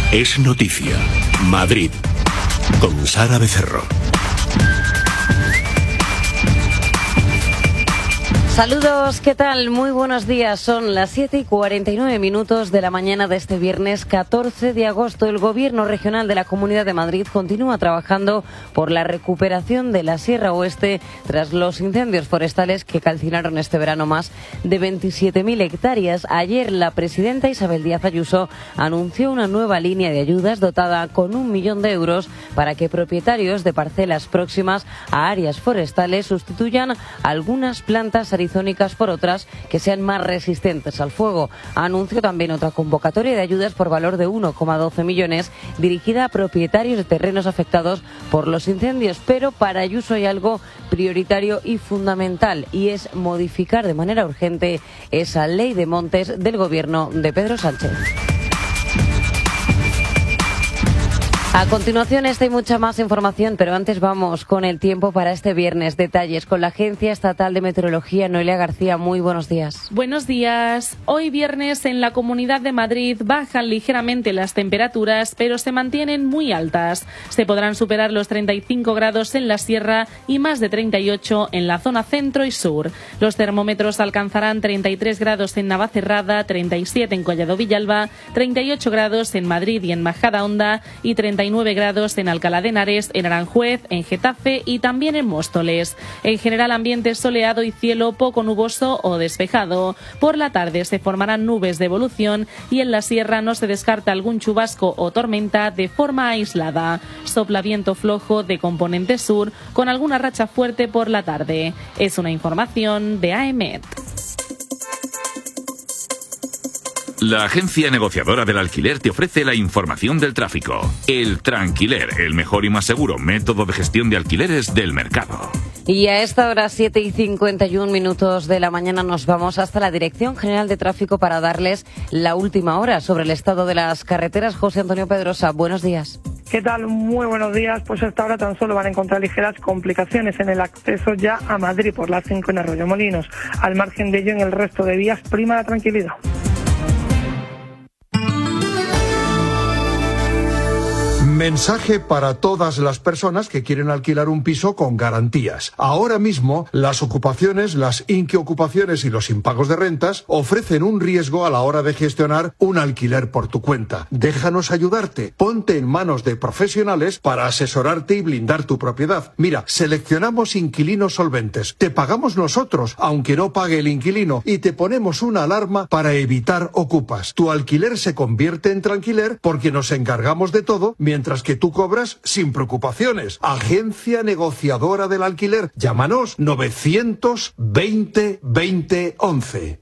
Es noticia. Madrid. Con Sara Becerro. Saludos, ¿qué tal? Muy buenos días. Son las 7:49 de la mañana de este viernes 14 de agosto. El Gobierno Regional de la Comunidad de Madrid continúa trabajando por la recuperación de la Sierra Oeste tras los incendios forestales que calcinaron este verano más de 27.000 hectáreas. Ayer la presidenta Isabel Díaz Ayuso anunció una nueva línea de ayudas dotada con 1 millón de euros para que propietarios de parcelas próximas a áreas forestales sustituyan algunas plantas arizónicas por otras que sean más resistentes al fuego. Anunció también otra convocatoria de ayudas por valor de 1,12 millones dirigida a propietarios de terrenos afectados por los incendios. Pero para Ayuso hay algo prioritario y fundamental, y es modificar de manera urgente esa ley de montes del gobierno de Pedro Sánchez. A continuación, esta y mucha más información, pero antes vamos con el tiempo para este viernes. Detalles con la Agencia Estatal de Meteorología. Noelia García, muy buenos días. Buenos días. Hoy viernes en la Comunidad de Madrid bajan ligeramente las temperaturas, pero se mantienen muy altas. Se podrán superar los 35 grados en la sierra y más de 38 en la zona centro y sur. Los termómetros alcanzarán 33 grados en Navacerrada, 37 en Collado Villalba, 38 grados en Madrid y en Majadahonda y 39 grados en Alcalá de Henares, en Aranjuez, en Getafe y también en Móstoles. En general, ambiente soleado y cielo poco nuboso o despejado. Por la tarde se formarán nubes de evolución y en la sierra no se descarta algún chubasco o tormenta de forma aislada. Sopla viento flojo de componente sur con alguna racha fuerte por la tarde. Es una información de AEMET. La agencia negociadora del alquiler te ofrece la información del tráfico. El Tranquiler, el mejor y más seguro método de gestión de alquileres del mercado. Y a esta hora, 7:51 de la mañana, nos vamos hasta la Dirección General de Tráfico para darles la última hora sobre el estado de las carreteras. José Antonio Pedrosa, buenos días. ¿Qué tal? Muy buenos días. Pues hasta ahora tan solo van a encontrar ligeras complicaciones en el acceso ya a Madrid por la 5 en Arroyomolinos. Al margen de ello, en el resto de vías prima la tranquilidad. Mensaje para todas las personas que quieren alquilar un piso con garantías. Ahora mismo, las ocupaciones, las inquiocupaciones y los impagos de rentas ofrecen un riesgo a la hora de gestionar un alquiler por tu cuenta. Déjanos ayudarte. Ponte en manos de profesionales para asesorarte y blindar tu propiedad. Mira, seleccionamos inquilinos solventes. Te pagamos nosotros, aunque no pague el inquilino, y te ponemos una alarma para evitar ocupas. Tu alquiler se convierte en tranquiler porque nos encargamos de todo, mientras que tú cobras sin preocupaciones. Agencia negociadora del alquiler. Llámanos 920 20 11.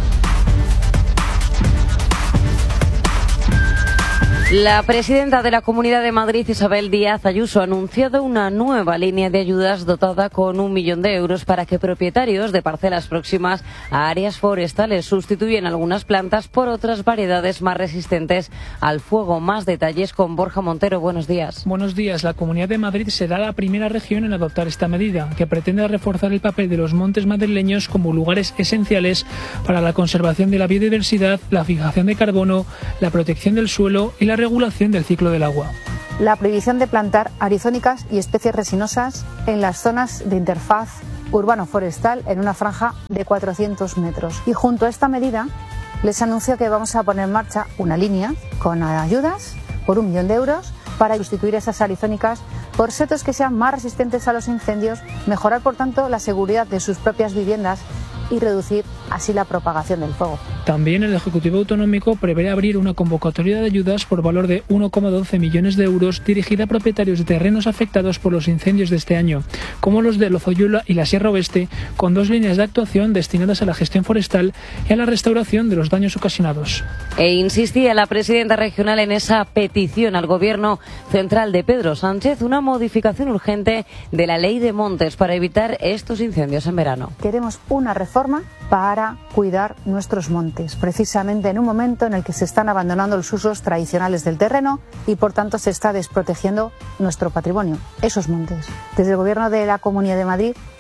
La presidenta de la Comunidad de Madrid, Isabel Díaz Ayuso, ha anunciado una nueva línea de ayudas dotada con 1 millón de euros para que propietarios de parcelas próximas a áreas forestales sustituyan algunas plantas por otras variedades más resistentes al fuego. Más detalles con Borja Montero. Buenos días. Buenos días. La Comunidad de Madrid será la primera región en adoptar esta medida, que pretende reforzar el papel de los montes madrileños como lugares esenciales para la conservación de la biodiversidad, la fijación de carbono, la protección del suelo y la regulación del ciclo del agua. La prohibición de plantar arizónicas y especies resinosas en las zonas de interfaz urbano-forestal en una franja de 400 metros. Y junto a esta medida les anuncio que vamos a poner en marcha una línea con ayudas por 1 millón de euros para sustituir esas arizónicas por setos que sean más resistentes a los incendios, mejorar por tanto la seguridad de sus propias viviendas y reducir así la propagación del fuego. También el Ejecutivo Autonómico prevé abrir una convocatoria de ayudas por valor de 1,12 millones de euros dirigida a propietarios de terrenos afectados por los incendios de este año, como los de Lozoyuela y la Sierra Oeste, con 2 líneas de actuación destinadas a la gestión forestal y a la restauración de los daños ocasionados. E insistía la presidenta regional en esa petición al Gobierno central de Pedro Sánchez, una modificación urgente de la Ley de Montes para evitar estos incendios en verano. Queremos una reforma para cuidar nuestros montes, precisamente en un momento en el que se están abandonando los usos tradicionales del terreno y por tanto se está desprotegiendo nuestro patrimonio, esos montes. Desde el Gobierno de la Comunidad de Madrid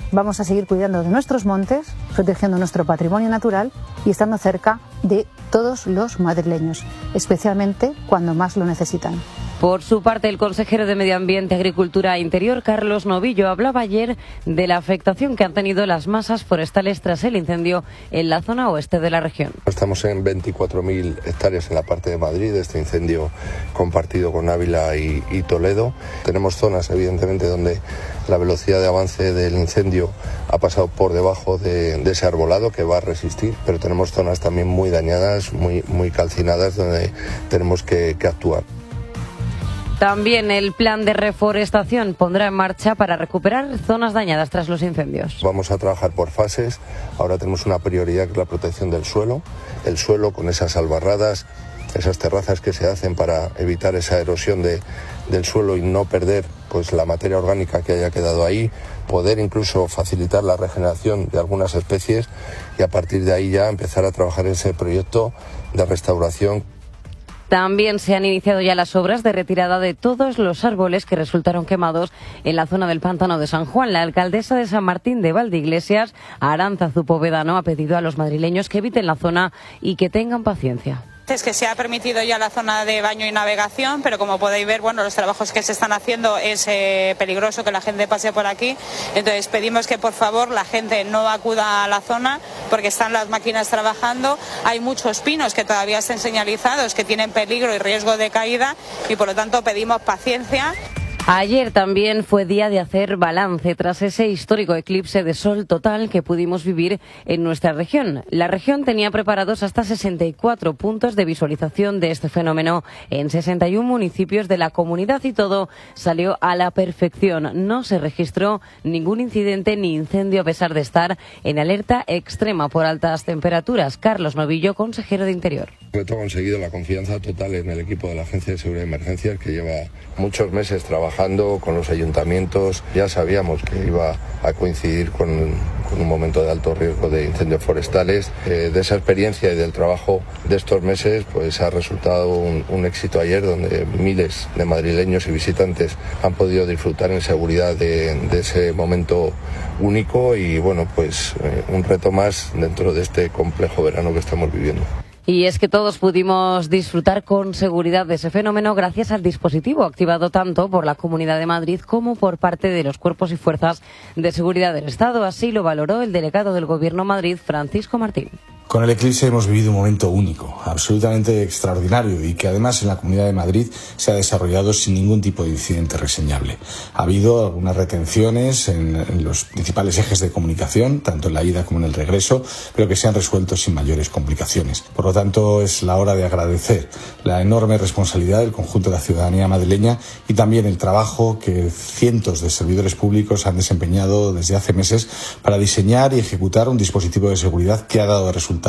vamos a seguir cuidando de nuestros montes, protegiendo nuestro patrimonio natural y estando cerca de todos los madrileños, especialmente cuando más lo necesitan. Por su parte, el consejero de Medio Ambiente, Agricultura e Interior, Carlos Novillo, hablaba ayer de la afectación que han tenido las masas forestales tras el incendio en la zona oeste de la región. Estamos en 24.000 hectáreas en la parte de Madrid, este incendio compartido con Ávila y Toledo. Tenemos zonas, evidentemente, donde la velocidad de avance del incendio ha pasado por debajo de ese arbolado que va a resistir, pero tenemos zonas también muy dañadas, muy calcinadas, donde tenemos que actuar. También el plan de reforestación pondrá en marcha para recuperar zonas dañadas tras los incendios. Vamos a trabajar por fases. Ahora tenemos una prioridad que es la protección del suelo. El suelo con esas albarradas, esas terrazas que se hacen para evitar esa erosión del suelo y no perder pues la materia orgánica que haya quedado ahí. Poder incluso facilitar la regeneración de algunas especies y a partir de ahí ya empezar a trabajar en ese proyecto de restauración. También se han iniciado ya las obras de retirada de todos los árboles que resultaron quemados en la zona del Pantano de San Juan. La alcaldesa de San Martín de Valdeiglesias, Arantzazu Povedano, ha pedido a los madrileños que eviten la zona y que tengan paciencia. Es que se ha permitido ya la zona de baño y navegación, pero como podéis ver, bueno, los trabajos que se están haciendo es peligroso que la gente pase por aquí. Entonces pedimos que por favor la gente no acuda a la zona porque están las máquinas trabajando. Hay muchos pinos que todavía están señalizados que tienen peligro y riesgo de caída y por lo tanto pedimos paciencia. Ayer también fue día de hacer balance tras ese histórico eclipse de sol total que pudimos vivir en nuestra región. La región tenía preparados hasta 64 puntos de visualización de este fenómeno en 61 municipios de la comunidad y todo salió a la perfección. No se registró ningún incidente ni incendio a pesar de estar en alerta extrema por altas temperaturas. Carlos Novillo, consejero de Interior. Ha conseguido la confianza total en el equipo de la Agencia de Seguridad de Emergencias que lleva muchos meses trabajando con los ayuntamientos. Ya sabíamos que iba a coincidir con un momento de alto riesgo de incendios forestales. De esa experiencia y del trabajo de estos meses pues ha resultado un éxito ayer donde miles de madrileños y visitantes han podido disfrutar en seguridad de ese momento único y bueno, pues un reto más dentro de este complejo verano que estamos viviendo. Y es que todos pudimos disfrutar con seguridad de ese fenómeno gracias al dispositivo activado tanto por la Comunidad de Madrid como por parte de los cuerpos y fuerzas de seguridad del Estado. Así lo valoró el delegado del Gobierno de Madrid, Francisco Martín. Con el eclipse hemos vivido un momento único, absolutamente extraordinario y que además en la Comunidad de Madrid se ha desarrollado sin ningún tipo de incidente reseñable. Ha habido algunas retenciones en los principales ejes de comunicación, tanto en la ida como en el regreso, pero que se han resuelto sin mayores complicaciones. Por lo tanto, es la hora de agradecer la enorme responsabilidad del conjunto de la ciudadanía madrileña y también el trabajo que cientos de servidores públicos han desempeñado desde hace meses para diseñar y ejecutar un dispositivo de seguridad que ha dado resultados.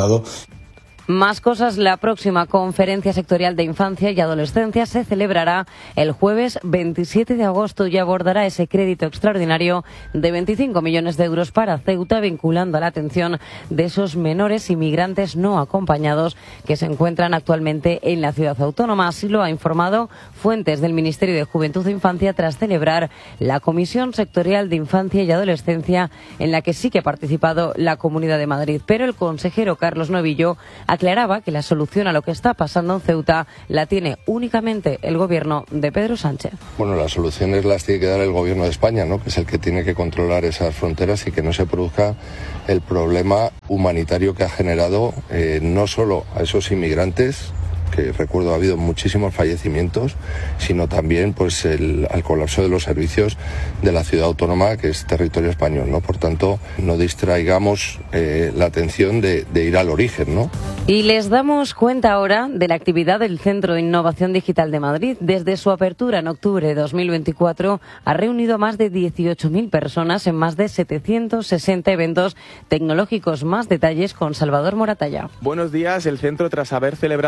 Más cosas, la próxima conferencia sectorial de infancia y adolescencia se celebrará el jueves 27 de agosto y abordará ese crédito extraordinario de 25 millones de euros para Ceuta, vinculando a la atención de esos menores inmigrantes no acompañados que se encuentran actualmente en la ciudad autónoma. Así lo ha informado fuentes del Ministerio de Juventud e Infancia tras celebrar la Comisión Sectorial de Infancia y Adolescencia en la que sí que ha participado la Comunidad de Madrid. Pero el consejero Carlos Novillo aclaraba que la solución a lo que está pasando en Ceuta la tiene únicamente el gobierno de Pedro Sánchez. Bueno, las soluciones las tiene que dar el gobierno de España, ¿no? Que es el que tiene que controlar esas fronteras y que no se produzca el problema humanitario que ha generado no solo a esos inmigrantes, que recuerdo ha habido muchísimos fallecimientos, sino también pues al colapso de los servicios de la ciudad autónoma que es territorio español, ¿no? Por tanto, no distraigamos la atención de ir al origen, ¿no? Y les damos cuenta ahora de la actividad del Centro de Innovación Digital de Madrid. Desde su apertura en octubre de 2024 ha reunido a más de 18.000 personas en más de 760 eventos tecnológicos. Más detalles con Salvador Moratalla. Buenos días. El centro, tras haber celebrado laboratorios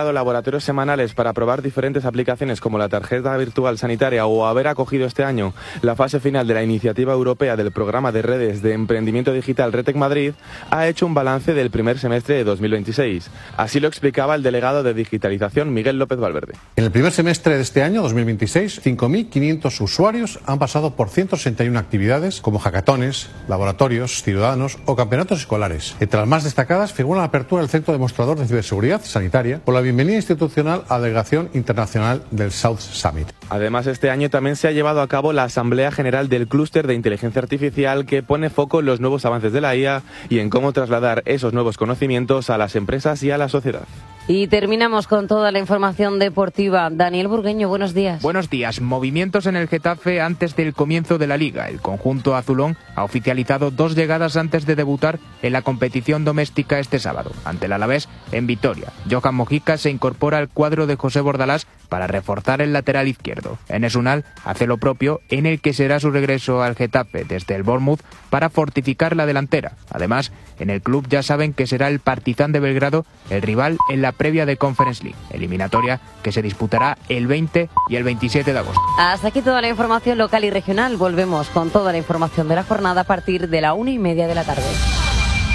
sorteos semanales para probar diferentes aplicaciones como la tarjeta virtual sanitaria o haber acogido este año la fase final de la iniciativa europea del programa de redes de emprendimiento digital RETEC Madrid, ha hecho un balance del primer semestre de 2026. Así lo explicaba el delegado de digitalización Miguel López Valverde. En el primer semestre de este año, 2026, 5.500 usuarios han pasado por 161 actividades como hackatones, laboratorios, ciudadanos o campeonatos escolares. Entre las más destacadas figura la apertura del Centro Demostrador de Ciberseguridad Sanitaria o la bienvenida institucional a la delegación internacional del South Summit. Además, este año también se ha llevado a cabo la Asamblea General del Clúster de Inteligencia Artificial, que pone foco en los nuevos avances de la IA y en cómo trasladar esos nuevos conocimientos a las empresas y a la sociedad. Y terminamos con toda la información deportiva. Daniel Burgueño, buenos días. Buenos días. Movimientos en el Getafe antes del comienzo de la Liga. El conjunto azulón ha oficializado 2 llegadas antes de debutar en la competición doméstica este sábado, ante el Alavés en Vitoria. Johan Mojica se incorpora al cuadro de José Bordalás para reforzar el lateral izquierdo. Enes Unal hace lo propio, en el que será su regreso al Getafe desde el Bournemouth para fortificar la delantera. Además, en el club ya saben que será el Partizan de Belgrado el rival en la previa de Conference League, eliminatoria que se disputará el 20 y el 27 de agosto. Hasta aquí toda la información local y regional. Volvemos con toda la información de la jornada a partir de la 1:30 de la tarde.